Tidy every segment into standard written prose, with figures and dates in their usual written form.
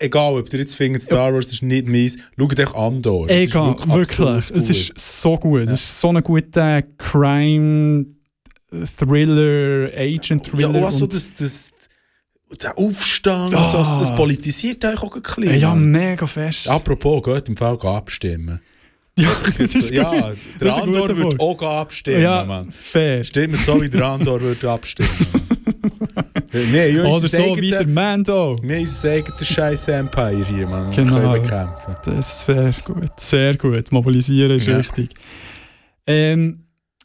egal, ob ihr jetzt findet, Star Wars ist nicht meins, schaut euch Andor. Egal, wirklich. Es ist so gut. Es ist so ein guter Crime-Thriller, Agent-Thriller. Ja, also der Aufstand, es politisiert euch auch ein bisschen. Ja, mega fest. Apropos, geht im Fall abstimmen. Ja, der Andor würde auch abstimmen, ja, Mann. Fair. Stimmt so, wie der Andor würde abstimmen. Oder so wie der Mando. Wir haben unser eigenes scheiß Empire hier, Mann. Genau. Können bekämpfen. Das ist sehr gut. Sehr gut. Mobilisieren ist wichtig. Also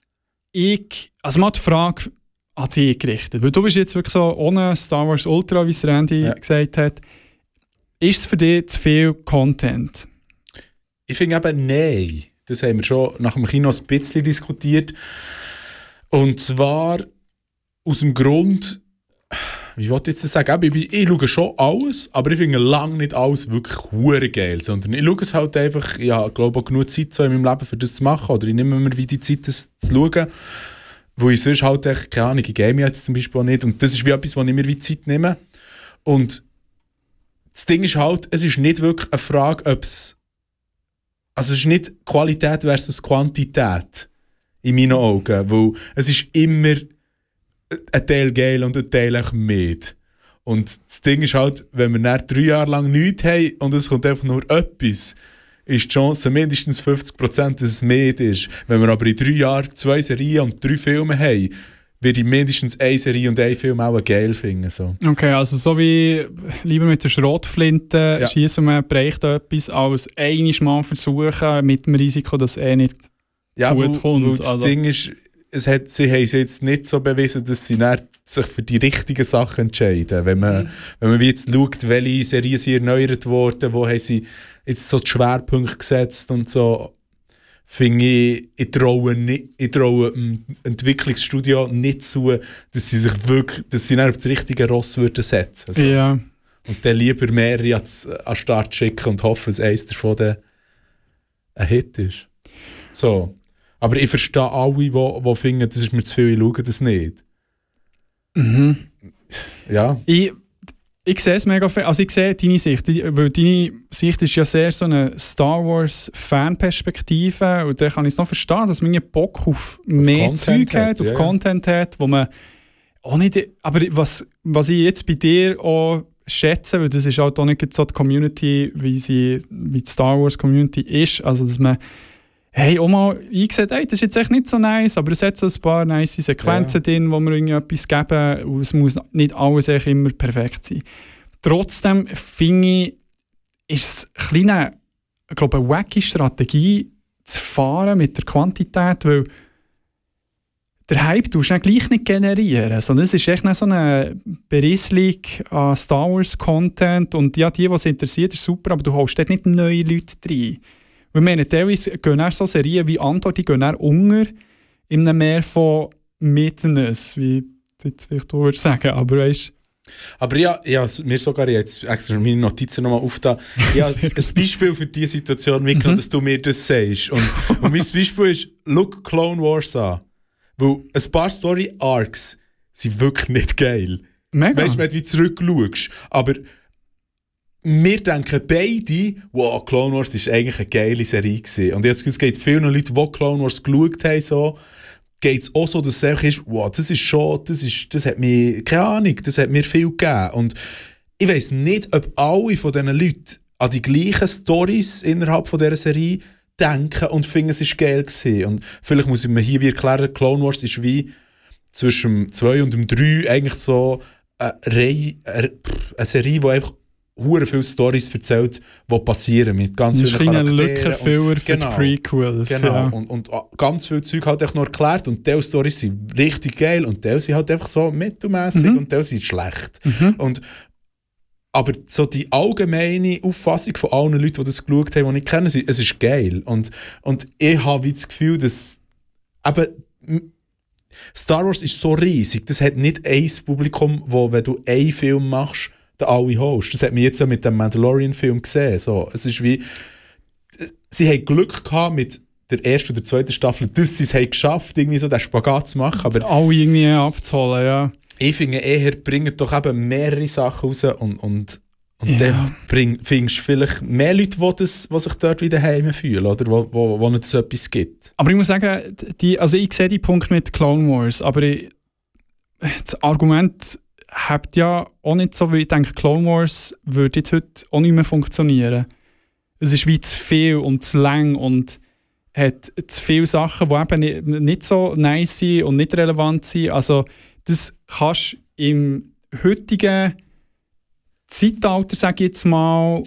mal die Frage an dich gerichtet. Weil du bist jetzt wirklich so ohne Star Wars Ultra, wie es Randy gesagt hat. Ist es für dich zu viel Content? Ich finde eben, nein. Das haben wir schon nach dem Kino ein bisschen diskutiert. Und zwar aus dem Grund, wie wollte ich jetzt das sagen? Ich schaue schon alles, aber ich finde lange nicht alles wirklich hure geil. Sondern ich schaue es halt einfach, ich glaube auch genug Zeit so in meinem Leben für das zu machen. Oder ich nehme mir wie die Zeit, das zu schauen. Wo ich sonst halt echt, keine Ahnung, ich game jetzt zum Beispiel auch nicht. Und das ist wie etwas, wo ich mir wie Zeit nehme. Und das Ding ist halt, es ist nicht wirklich eine Frage, ob es... Also es ist nicht Qualität versus Quantität in meinen Augen, weil es ist immer ein Teil geil und ein Teil echt mit. Und das Ding ist halt, wenn wir dann 3 Jahre lang nichts haben und es kommt einfach nur etwas, ist die Chance mindestens 50%, dass es mit ist. Wenn wir aber in 3 Jahren 2 Serien und 3 Filme haben, würde ich mindestens eine Serie und einen Film auch geil finden. So. Okay, also so wie lieber mit der Schrotflinte schießen wir bereicht etwas, als einiges Mal versuchen, mit dem Risiko, dass es nicht gut kommt. Weil das Ding ist, sie haben es jetzt nicht so bewiesen, dass sie sich für die richtigen Sachen entscheiden. Wenn man jetzt schaut, welche Serien sind erneuert worden, wo haben sie jetzt so die Schwerpunkte gesetzt und so, finde ich traue dem Entwicklungsstudio nicht zu, dass sie dann auf das richtige Ross würden setzen. Also. Ja. Und dann lieber mehrere an den Start schicken und hoffen, dass eins davon ein Hit ist. So. Aber ich verstehe alle, die finden, das ist mir zu viel, ich schaue das nicht. Mhm. Ja. Ich sehe es mega viel. Also ich sehe deine Sicht, weil deine Sicht ist ja sehr so eine Star Wars Fanperspektive und da kann ich es noch verstehen, dass man Bock auf mehr Zeug hat, auf Content hat, wo man auch nicht... Aber was ich jetzt bei dir auch schätze, weil das ist halt auch nicht so die Community, wie die Star Wars Community ist, also dass man auch mal eingesehen, das ist jetzt echt nicht so nice, aber es hat so ein paar nice Sequenzen drin, wo wir irgendwie etwas geben und es muss nicht alles echt immer perfekt sein. Trotzdem finde ich, ist es eine wacky Strategie zu fahren mit der Quantität, weil der Hype tust du gleich nicht generieren, sondern es ist echt so eine Berieselung an Star Wars Content und ja, die es interessiert, ist super, aber du holst dort nicht neue Leute rein. Wir meinen, teilweise gehen auch so Serien wie Andor, die gehen auch unter in einem Meer von Mittelness, wie jetzt vielleicht du würdest sagen, aber weißt. Aber ja, mir sogar jetzt extra meine Notizen nochmal aufgetan. Ja, ein Beispiel für diese Situation mitgenommen, dass du mir das sagst. Und mein Beispiel ist, schau Clone Wars an. Weil ein paar Story-Arcs sind wirklich nicht geil. Mega. Weißt du, wenn du zurückschaust. Aber wir denken beide, wow, Clone Wars war eigentlich eine geile Serie gewesen. Und jetzt geht es vielen Leuten, die Clone Wars geschaut haben, so, geht es auch so, dass es einfach ist, wow, das hat mir, keine Ahnung, das hat mir viel gegeben. Und ich weiss nicht, ob alle von diesen Leuten an die gleichen Storys innerhalb von dieser Serie denken und finden, es war geil gewesen. Und vielleicht muss ich mir hier wie erklären, Clone Wars ist wie zwischen dem 2 und dem 3 eigentlich so eine Serie, die einfach hure viele Storys erzählt, die passieren mit ganz vielen Charakteren. Lückenfüller für die Prequels. Genau, ja. und ganz viel Zeug halt echt noch erklärt und diese Storys sind richtig geil und diese sind halt einfach so mittelmässig und diese sind schlecht. Aber so die allgemeine Auffassung von allen Leuten, die das geschaut haben, die ich kenne, es ist geil. Und ich habe das Gefühl, dass eben Star Wars ist so riesig, das hat nicht ein Publikum, wo, wenn du einen Film machst, alle holst. Das hat man jetzt ja mit dem Mandalorian-Film gesehen. So, es ist wie, sie haben Glück gehabt mit der ersten oder zweiten Staffel, dass sie es haben geschafft, irgendwie so den Spagat zu machen. Aber alle irgendwie abzuholen, ja. Ich finde eher, bringen doch eben mehrere Sachen raus und Und dann findest du vielleicht mehr Leute, die sich dort wieder heim fühlen, oder wo es etwas gibt. Aber ich muss sagen, ich sehe die Punkt mit Clone Wars, aber das Argument habt ja auch nicht so, weil ich denke, Clone Wars würde jetzt heute auch nicht mehr funktionieren. Es ist wie zu viel und zu lang und hat zu viele Sachen, die eben nicht so nice sind und nicht relevant sind. Also das kannst du im heutigen Zeitalter, sage ich jetzt mal,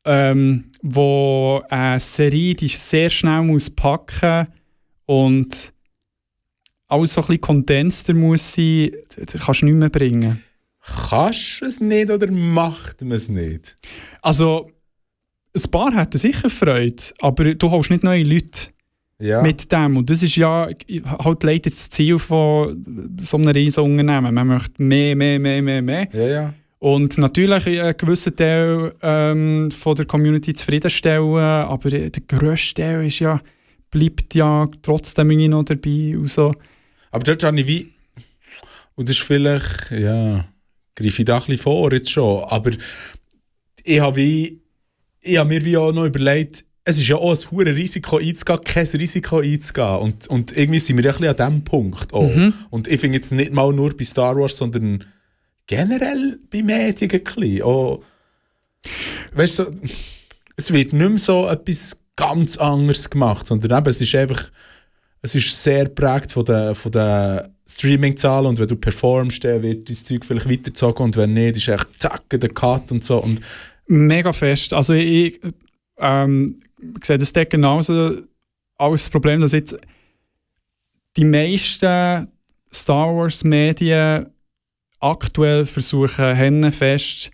wo eine Serie die sehr schnell muss packen und alles so ein bisschen kondenster muss sein, das kannst du nicht mehr bringen. Kannst du es nicht oder macht man es nicht? Also, ein paar hätten sicher Freude, aber du holst nicht neue Leute mit dem. Und das ist ja halt leider das Ziel von so einem riesen Unternehmen. Man möchte mehr. Ja. Und natürlich einen gewissen Teil von der Community zufriedenstellen, aber der grösste Teil ist bleibt ja trotzdem irgendwie noch dabei. Und so. Aber dort habe ich und das ist vielleicht, greife ich da ein bisschen vor jetzt schon, aber ich habe mir wie auch noch überlegt, es ist ja auch ein hohes Risiko einzugehen, kein Risiko einzugehen. Und irgendwie sind wir ja ein bisschen an diesem Punkt auch. Und ich finde jetzt nicht mal nur bei Star Wars, sondern generell bei Medien ein bisschen. Auch, weißt du, es wird nicht mehr so etwas ganz anderes gemacht, sondern eben, es ist sehr geprägt von den Streaming-Zahlen und wenn du performst, dann wird dein Zeug vielleicht weitergezogen und wenn nicht, ist echt zack, der Cut und so. Und mega fest. Also ich sehe das dort genauso als das Problem, dass jetzt die meisten Star Wars-Medien aktuell versuchen, hennenfest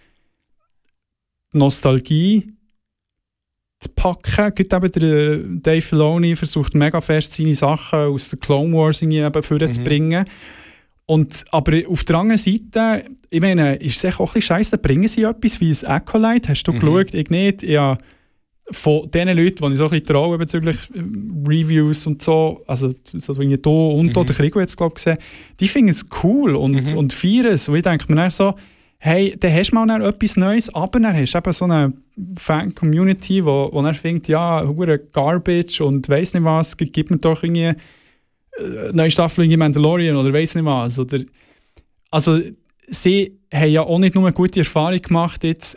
Nostalgie zu packen. Gerade eben der Dave Filoni versucht mega fest, seine Sachen aus der Clone Wars eben vorzubringen. Aber auf der anderen Seite, ich meine, ist es auch ein bisschen scheiße, bringen sie etwas wie ein Acolyte? Hast du geschaut? Ich nicht. Ja, von den Leuten, die ich so ein bisschen traue bezüglich Reviews und so, also so wie du und der Krigo jetzt glaube ich gesehen, die finden es cool und feiern es. Und ich denke mir dann so, hey, dann hast du mal etwas Neues, aber dann hast du eben so eine Fan-Community, wo dann findet, ja, hure Garbage und weiss nicht was, gibt mir doch irgendwie eine neue Staffel in Mandalorian oder weiss nicht was. Also sie haben ja auch nicht nur eine gute Erfahrung gemacht jetzt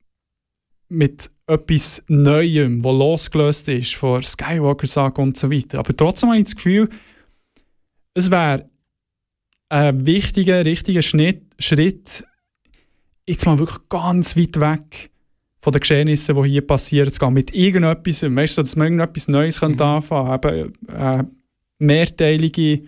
mit etwas Neuem, das losgelöst ist von Skywalker-Saga und so weiter. Aber trotzdem habe ich das Gefühl, es wäre ein wichtiger, richtiger Schritt, jetzt mal wirklich ganz weit weg von den Geschehnissen, die hier passieren, zu gehen, mit irgendetwas, weißt du, dass man irgendetwas Neues anfangen könnte, eben mehrteilige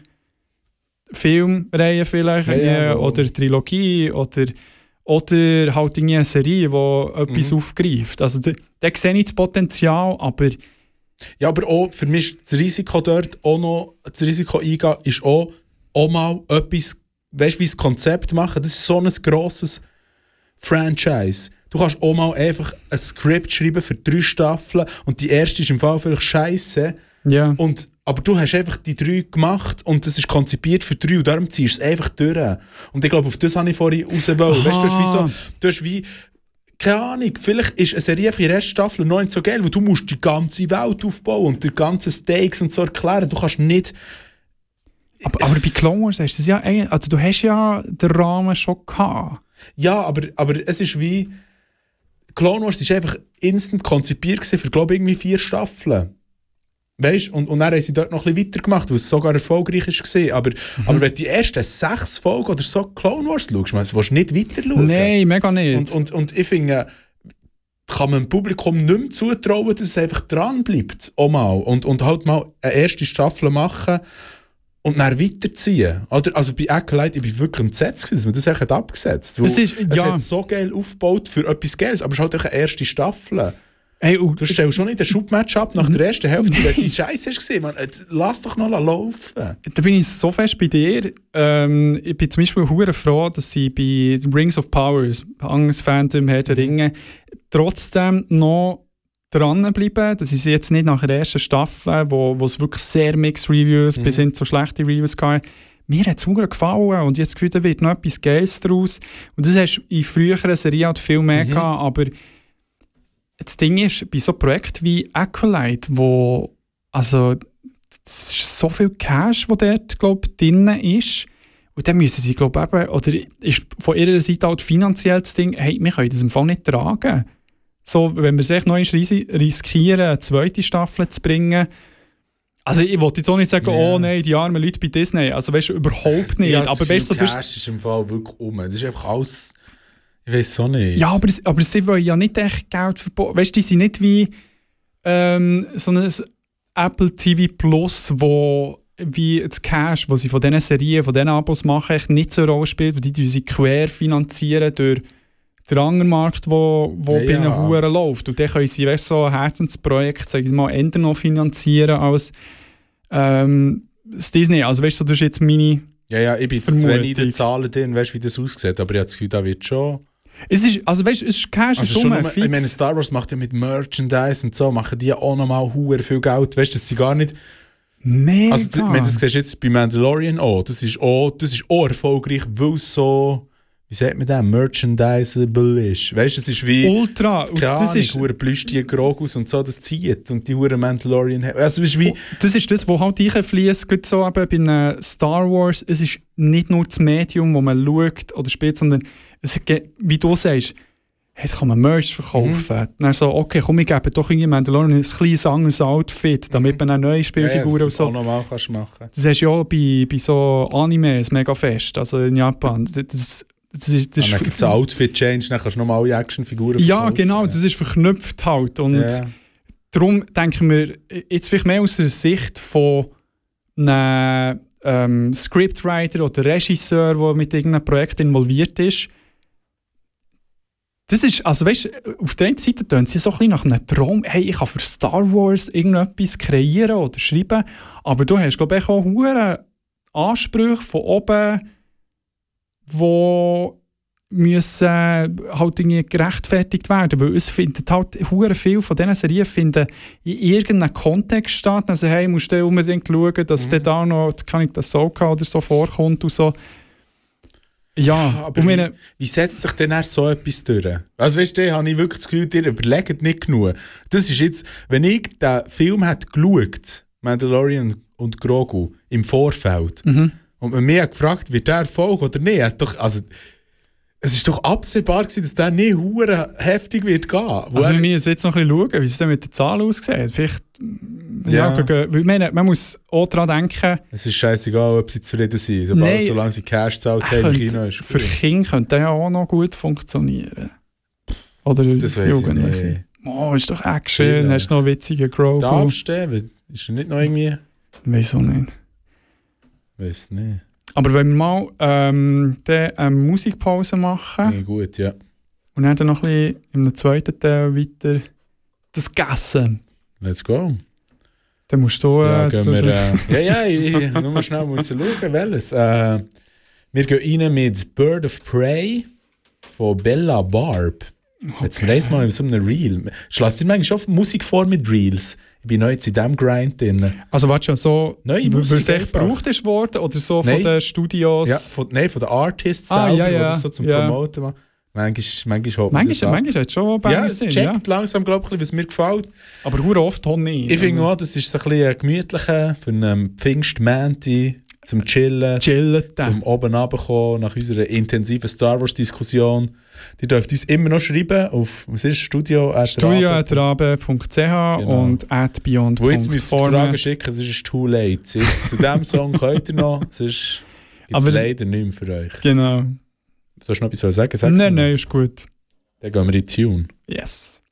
Filmreihe vielleicht, oder Trilogie, oder halt eine Serie, die etwas aufgreift. Also da sehe ich das Potenzial, aber... Ja, aber auch für mich ist das Risiko dort auch noch, das Risiko eingehen, ist auch mal etwas, weißt du, wie das Konzept machen. Das ist so ein grosses Franchise. Du kannst auch mal einfach ein Skript schreiben für 3 Staffeln und die erste ist im Fall vielleicht scheisse. Ja. Aber du hast einfach die 3 gemacht und das ist konzipiert für 3 und darum ziehst du es einfach durch. Und ich glaube, auf das habe ich vorhin raus wollen. Weißt du, hast wie keine Ahnung, vielleicht ist eine Serie für die erste Staffel noch nicht so geil, weil du musst die ganze Welt aufbauen und die ganzen Stakes und so erklären. Du kannst nicht... Aber bei Clone Wars hast du es ja eigentlich... Also du hast ja den Rahmen schon gehabt. Ja, aber es ist wie... Clone Wars war einfach instant konzipiert für, glaube ich, irgendwie 4 Staffeln. Weißt du? Und dann haben sie dort noch ein bisschen weitergemacht, weil es sogar erfolgreich war. Aber wenn du die ersten 6 Folgen oder so Clone Wars schaust, willst du nicht weiter schauen. Nein, mega nicht. Und ich finde, kann man dem Publikum nicht mehr zutrauen, dass es einfach dran bleibt. Auch mal. Und halt mal eine erste Staffel machen und dann weiterziehen. Also bei Acolyte, ich war wirklich entsetzt, dass man das echt abgesetzt hat. Es hat so geil aufgebaut für etwas Geiles, aber es ist halt eine erste Staffel. Hey, du stellst schon nicht ein Schubmatch ab nach der ersten Hälfte, weil sie scheiße war. Lass doch noch laufen. Da bin ich so fest bei dir. Ich bin zum Beispiel hure froh, dass sie bei Rings of Power, anderes Phantom, Herr der Ringe, trotzdem noch dranbleiben. Das ist jetzt nicht nach der ersten Staffel, wo es wirklich sehr mixed Reviews bis hin zu schlechten Reviews gab. mir hat es sehr gefallen und jetzt das Gefühl, da wird noch etwas Geiles daraus. Und das hast du in früheren Serien halt viel mehr gehabt, aber das Ding ist, bei so Projekten wie Acolyte, wo, also, es ist so viel Cash, der dort, glaube ich, drin ist. Und dann müssen sie, glaube ich, eben, oder ist von ihrer Seite halt finanziell das Ding, hey, wir können das im Fall nicht tragen. So, wenn wir sich noch riskieren, eine zweite Staffel zu bringen. Also ich wollte jetzt auch nicht sagen, oh nein, die armen Leute bei Disney. Also weißt du, überhaupt nicht. Ja, aber weißt du, Cash ist im Fall wirklich Das ist einfach alles... Ich weiß es auch nicht. Ja, aber sie wollen ja nicht echt Geld verboten. Weißt du, die sind nicht wie so ein Apple TV Plus, wo wie das Cash, das sie von diesen Serien, von diesen Abos machen, echt nicht so eine Rolle spielt, weil die sie quer finanzieren durch den anderen Markt, wo bei ihnen Huren läuft. Und dann können sie so ein Herzensprojekt, sage ich mal, eher noch finanzieren als das Disney. Also weißt du, das ist jetzt meine Ja, ich bin jetzt zu wenig in den Zahlen drin, weißt du, wie das aussieht, aber ich habe das Gefühl, da wird schon... Es ist, also weißt du, es ist Cash, also Summe, fix. Ich meine, Star Wars macht ja mit Merchandise und so, machen die auch nochmal Huren viel Geld, weißt du, dass sie gar nicht... Mega. Also, das siehst du jetzt bei Mandalorian auch. Das ist auch erfolgreich, weil es so, wie sagt man das, merchandisable ist. Weißt du, es ist wie. Ultra. Das ist hure Plüschtier Grogus und so, das zieht. Und die hure Mandalorian. Also, es ist wie. Das ist das, was halt einfließt, gut so eben bei einem Star Wars. Es ist nicht nur das Medium, wo man schaut oder spielt, sondern es, wie du sagst, hey, kann man Merch verkaufen. Dann so, okay, komm, ich gebe doch irgendwie Mandalorian ein kleines anderes Outfit, damit man eine neue Spielfigur ja, und so. Auch normal kannst machen. Das hast du ja auch bei so Animes mega fest, also in Japan. Das ist dann gibt es ein Outfit-Change, dann kannst du nochmal alle Actionfiguren verkaufen. Ja, genau, das ist verknüpft halt. Und darum denken wir, jetzt vielleicht mehr aus der Sicht von einem Scriptwriter oder Regisseur, der mit irgendeinem Projekt involviert ist. Das ist, also weißt, auf der einen Seite tun sie so ein bisschen nach einem Traum, hey, ich kann für Star Wars irgendetwas kreieren oder schreiben, aber du hast, glaube ich, auch hohe Ansprüche von oben, die müssen halt irgendwie gerechtfertigt werden, weil es findet halt hure viel von diesen Serien finden in irgendeinem Kontext statt, also hey, musst du unbedingt schauen, dass da noch, kann ich das so oder so vorkommt und so. Ja, aber wie setzt sich denn so etwas durch? Also weißt du, habe ich wirklich das Gefühl, ihr überlegt nicht genug. Das ist jetzt, wenn ich den Film hätte geschaut, Mandalorian und Grogu, im Vorfeld, und man mich hat gefragt, wird der Erfolg oder nicht, es ist doch absehbar gewesen, dass der nicht hure heftig wird gehen. Also wir müssen jetzt noch ein bisschen schauen, wie es dann mit den Zahlen aussieht. Vielleicht, man muss auch daran denken... Es ist scheißegal, ob sie zufrieden sind, solange sie Cash zahlt haben im Kino. Ist für Kinder könnte der ja auch noch gut funktionieren. Oder das Jugendliche. Oh, ist doch Action, hast noch witzige Grogu. Darfst du? Ist er nicht noch irgendwie... Weiss auch nicht. Weiss nicht. Aber wenn wir mal eine Musikpause machen. Ja, gut, ja. Und dann noch ein bisschen im zweiten Teil weiter das Gessen. Let's go. Dann musst du... ich nur schnell muss schauen, welches. Wir gehen rein mit Bird of Prey von Bella Barb. Okay. Jetzt wir mal in so einem Reel. Schlägst du manchmal schon Musik vor mit Reels? Ich bin neu jetzt in diesem Grind drin. Also warte schon, so, weil es echt gebraucht ist worden oder so von den Studios? Ja, von den Artists selber, die das so zum Promoten machen. Manchmal hat es schon Bänger es checkt langsam, glaube ich, was mir gefällt. Aber sehr oft auch nicht. Ich finde auch, das ist so ein bisschen gemütlicher für einen Pfingstmänti zum Chillen zum oben runterkommen nach unserer intensiven Star Wars Diskussion. Die dürft uns immer noch schreiben auf studio@rabe.ch und @beyond.format. Wo jetzt müsst ihr Fragen schicken, es ist too late. Jetzt zu diesem Song könnt ihr noch, sonst gibt es leider nicht mehr für euch. Genau. Du hast noch etwas sagen? Nein, ist gut. Dann gehen wir in die Tune. Yes.